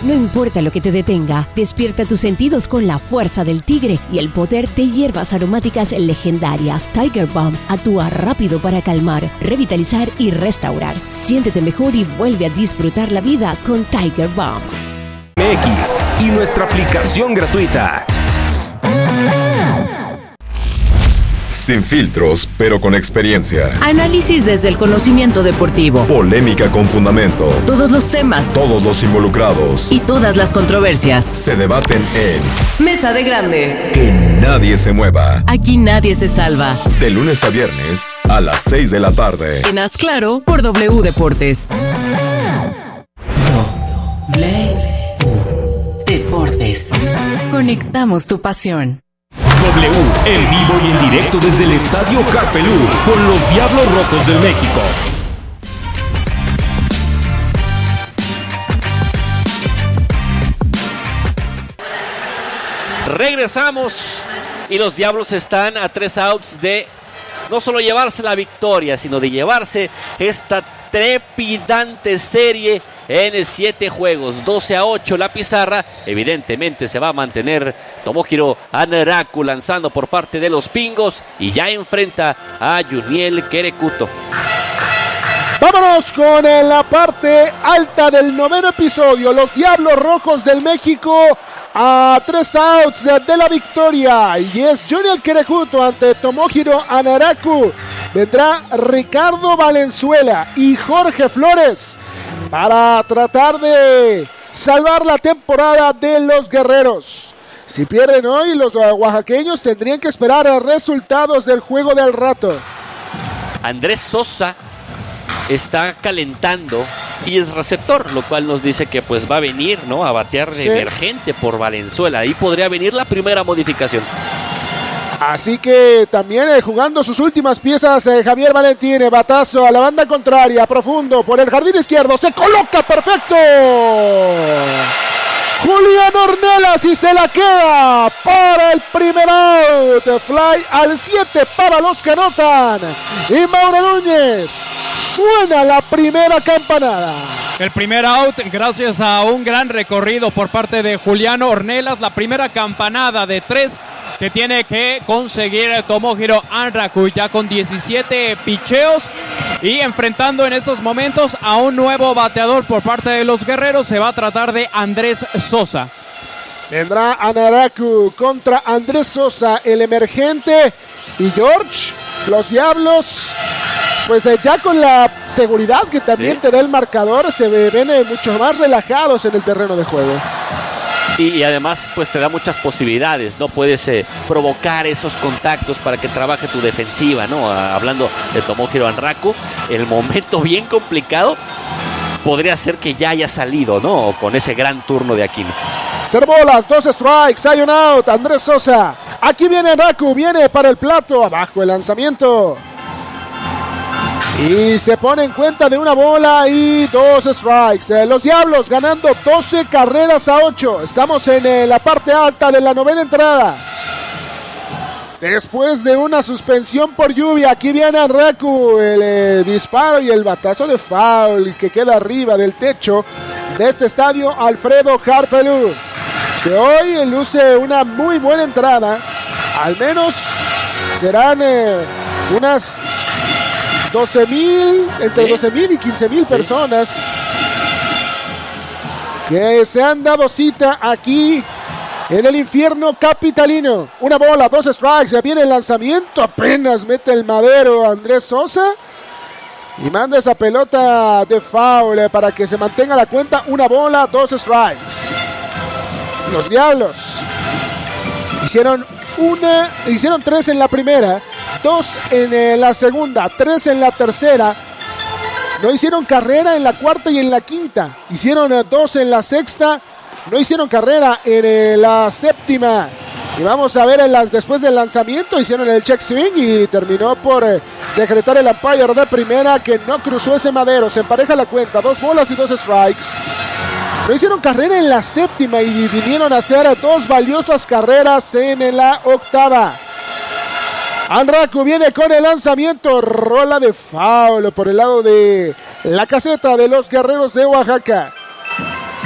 No importa lo que te detenga, despierta tus sentidos con la fuerza del tigre y el poder de hierbas aromáticas legendarias. Tiger Balm actúa rápido para calmar, revitalizar y restaurar. Siéntete mejor y vuelve a disfrutar la vida con Tiger Balm. MX y nuestra aplicación gratuita. Sin filtros, pero con experiencia. Análisis desde el conocimiento deportivo. Polémica con fundamento. Todos los temas. Todos los involucrados. Y todas las controversias. Se debaten en Mesa de Grandes. Que nadie se mueva. Aquí nadie se salva. De lunes a viernes a las 6 de la tarde. En Haz Claro por W Deportes. W Deportes. Conectamos tu pasión. W, en vivo y en directo desde el Estadio Carpelú, con los Diablos Rojos del México. Regresamos y los Diablos están a 3 outs de no solo llevarse la victoria, sino de llevarse esta trepidante serie en 7 juegos, 12-8 la pizarra. Evidentemente se va a mantener Tomohiro Anaraku lanzando por parte de los Pingos y ya enfrenta a Juniel Querecuto. Vámonos con la parte alta del 9º episodio. Los Diablos Rojos del México a 3 outs de la victoria. Y es Juniel Querecuto ante Tomohiro Anaraku. Vendrá Ricardo Valenzuela y Jorge Flores para tratar de salvar la temporada de los guerreros. Si pierden hoy, los oaxaqueños tendrían que esperar a resultados del juego del rato. Andrés Sosa está calentando y es receptor, lo cual nos dice que pues va a venir, ¿no?, a batear de emergente por Valenzuela. Ahí podría venir la primera modificación. Así que también jugando sus últimas piezas Javier Valentín, batazo a la banda contraria, profundo por el jardín izquierdo, se coloca perfecto. Julián Ornelas y se la queda para el primer out. Fly al 7 para los que anotan. Y Mauro Núñez, suena la primera campanada. El primer out gracias a un gran recorrido por parte de Julián Ornelas. La primera campanada de 3 que tiene que conseguir Tomohiro Anaraku ya con 17 picheos y enfrentando en estos momentos a un nuevo bateador por parte de los guerreros. Se va a tratar de Andrés Sosa. Vendrá Anaraku contra Andrés Sosa, el emergente. Y George, los Diablos, pues ya con la seguridad que también te da el marcador, se ven mucho más relajados en el terreno de juego. Y además pues te da muchas posibilidades, ¿no? Puedes provocar esos contactos para que trabaje tu defensiva, ¿no? Hablando de Tomohiro Anaraku, el momento bien complicado podría ser que ya haya salido, ¿no?, con ese gran turno de Aquino. 0 bolas, 2 strikes, hay un out. Andrés Sosa, aquí viene Anaraku, viene para el plato, abajo el lanzamiento. Y se pone en cuenta de 1 bola y 2 strikes. Los Diablos ganando 12 carreras a 8. Estamos en la parte alta de la 9ª entrada. Después de una suspensión por lluvia, aquí viene Anaraku, el disparo y el batazo de foul que queda arriba del techo de este estadio Alfredo Harpelú, que hoy luce una muy buena entrada. Al menos serán unas 12,000, entre 12,000 y 15,000 personas que se han dado cita aquí en el infierno capitalino. 1 bola, 2 strikes, ya viene el lanzamiento, apenas mete el madero Andrés Sosa y manda esa pelota de foul para que se mantenga la cuenta. 1 bola, 2 strikes. Los Diablos hicieron 3 en la primera, 2 en la segunda, 3 en la tercera. No hicieron carrera en la cuarta y en la quinta. Hicieron 2 en la sexta. No hicieron carrera en la séptima. Y vamos a ver después del lanzamiento. Hicieron el check swing y terminó por decretar el umpire de primera que no cruzó ese madero. Se empareja la cuenta. 2 bolas y 2 strikes. No hicieron carrera en la séptima y vinieron a hacer 2 valiosas carreras en la octava. Anaraku viene con el lanzamiento, rola de foul por el lado de la caseta de los Guerreros de Oaxaca.